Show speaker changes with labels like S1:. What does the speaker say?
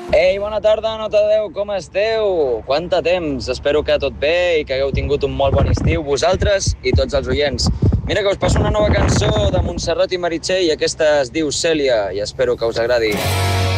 S1: Ei, bona tarda, Nota 10, com esteu? Quant de temps? Espero que tot bé i que hagueu tingut un molt bon estiu, vosaltres i tots els oients. Mira que us passo una nova cançó de Montserrat i Meritxell i aquesta es diu Cèlia i espero que us agradi.